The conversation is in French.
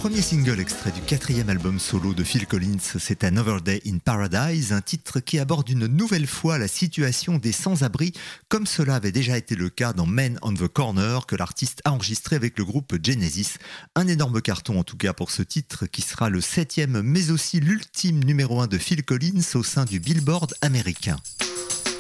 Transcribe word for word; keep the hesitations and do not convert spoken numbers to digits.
premier single extrait du quatrième album solo de Phil Collins, c'est Another Day in Paradise, un titre qui aborde une nouvelle fois la situation des sans-abri, comme cela avait déjà été le cas dans Men on the Corner, que l'artiste a enregistré avec le groupe Genesis. Un énorme carton en tout cas pour ce titre, qui sera le septième, mais aussi l'ultime numéro un de Phil Collins au sein du Billboard américain.